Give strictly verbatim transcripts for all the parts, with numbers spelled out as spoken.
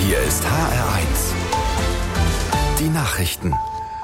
Hier ist H R eins. Die Nachrichten.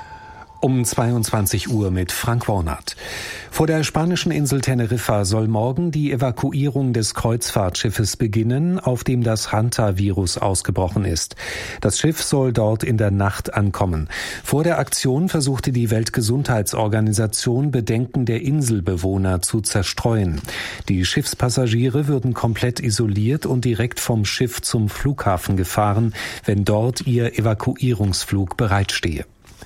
Um zweiundzwanzig Uhr mit Frank Warnert. Vor der spanischen Insel Teneriffa soll morgen die Evakuierung des Kreuzfahrtschiffes beginnen, auf dem das Hantavirus ausgebrochen ist. Das Schiff soll dort in der Nacht ankommen. Vor der Aktion versuchte die Weltgesundheitsorganisation, Bedenken der Inselbewohner zu zerstreuen. Die Schiffspassagiere würden komplett isoliert und direkt vom Schiff zum Flughafen gefahren, wenn dort ihr Evakuierungsflug bereitstehe.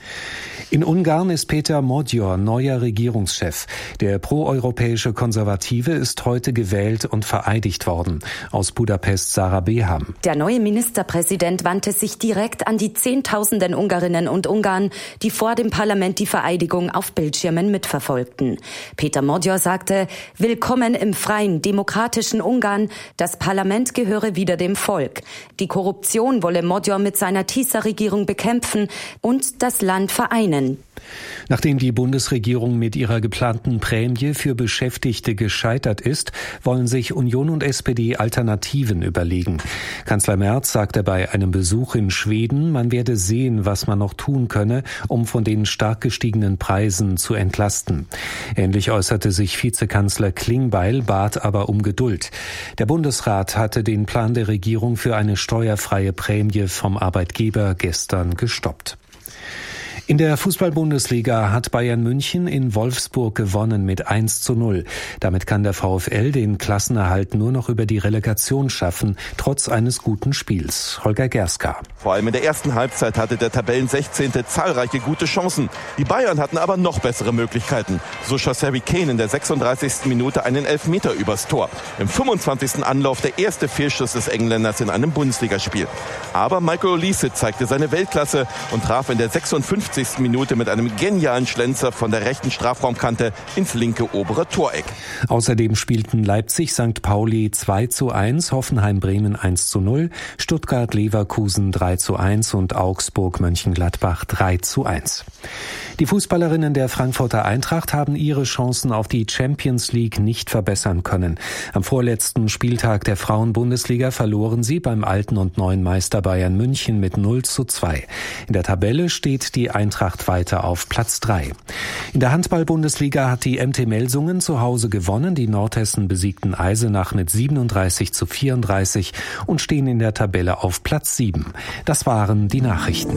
In Ungarn ist Péter Magyar neuer Regierungschef. Der proeuropäische Konservative ist heute gewählt und vereidigt worden. Aus Budapest Sarah Beham. Der neue Ministerpräsident wandte sich direkt an die Zehntausenden Ungarinnen und Ungarn, die vor dem Parlament die Vereidigung auf Bildschirmen mitverfolgten. Péter Magyar sagte: Willkommen im freien, demokratischen Ungarn. Das Parlament gehöre wieder dem Volk. Die Korruption wolle Magyar mit seiner TISA-Regierung bekämpfen und das Land vereinen. Nachdem die Bundesregierung mit ihrer geplanten Prämie für Beschäftigte gescheitert ist, wollen sich Union und S P D Alternativen überlegen. Kanzler Merz sagte bei einem Besuch in Schweden, man werde sehen, was man noch tun könne, um von den stark gestiegenen Preisen zu entlasten. Ähnlich äußerte sich Vizekanzler Klingbeil, bat aber um Geduld. Der Bundesrat hatte den Plan der Regierung für eine steuerfreie Prämie vom Arbeitgeber gestern gestoppt. In der Fußball-Bundesliga hat Bayern München in Wolfsburg gewonnen mit eins zu null. Damit kann der VfL den Klassenerhalt nur noch über die Relegation schaffen, trotz eines guten Spiels. Holger Gerska. Vor allem in der ersten Halbzeit hatte der Tabellensechzehnte zahlreiche gute Chancen. Die Bayern hatten aber noch bessere Möglichkeiten. So schoss Harry Kane in der sechsunddreißigsten Minute einen Elfmeter übers Tor. Im fünfundzwanzigsten Anlauf der erste Fehlschuss des Engländers in einem Bundesligaspiel. Aber Michael Olise zeigte seine Weltklasse und traf in der sechsundfünfzigsten Minute mit einem genialen Schlenzer von der rechten Strafraumkante ins linke obere Toreck. Außerdem spielten Leipzig Sankt Pauli zwei zu eins, Hoffenheim Bremen eins zu null, Stuttgart Leverkusen drei zu eins und Augsburg Mönchengladbach drei zu eins. Die Fußballerinnen der Frankfurter Eintracht haben ihre Chancen auf die Champions League nicht verbessern können. Am vorletzten Spieltag der Frauen-Bundesliga verloren sie beim alten und neuen Meister Bayern München mit null zu zwei. In der Tabelle steht die Eintracht weiter auf Platz drei. In der Handball-Bundesliga hat die M T Melsungen zu Hause gewonnen. Die Nordhessen besiegten Eisenach mit siebenunddreißig zu vierunddreißig und stehen in der Tabelle auf Platz sieben. Das waren die Nachrichten.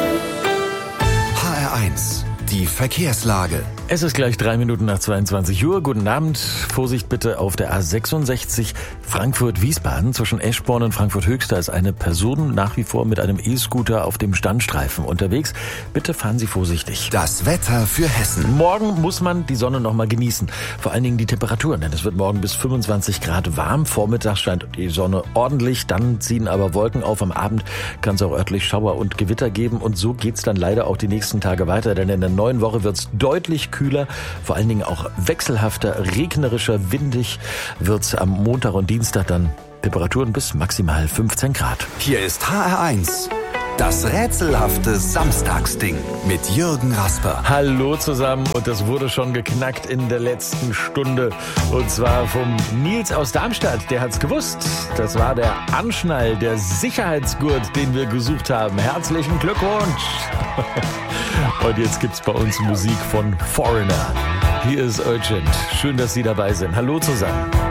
H R eins. Die Verkehrslage. Es ist gleich drei Minuten nach zweiundzwanzig Uhr. Guten Abend. Vorsicht bitte auf der A sechsundsechzig Frankfurt-Wiesbaden. Zwischen Eschborn und Frankfurt-Höchster ist eine Person nach wie vor mit einem E-Scooter auf dem Standstreifen unterwegs. Bitte fahren Sie vorsichtig. Das Wetter für Hessen. Morgen muss man die Sonne noch mal genießen. Vor allen Dingen die Temperaturen, denn es wird morgen bis fünfundzwanzig Grad warm. Vormittags scheint die Sonne ordentlich, dann ziehen aber Wolken auf. Am Abend kann es auch örtlich Schauer und Gewitter geben. Und so geht's dann leider auch die nächsten Tage weiter, denn in der neuen Woche wird's deutlich kühler, vor allen Dingen auch wechselhafter, regnerischer, windig wird's am Montag und Dienstag dann Temperaturen bis maximal fünfzehn Grad. Hier ist H R eins. Das rätselhafte Samstagsding mit Jürgen Rasper. Hallo zusammen, und das wurde schon geknackt in der letzten Stunde. Und zwar vom Nils aus Darmstadt, der hat's gewusst. Das war der Anschnall, der Sicherheitsgurt, den wir gesucht haben. Herzlichen Glückwunsch. Und jetzt gibt's bei uns Musik von Foreigner. Hier ist Urgent. Schön, dass Sie dabei sind. Hallo zusammen.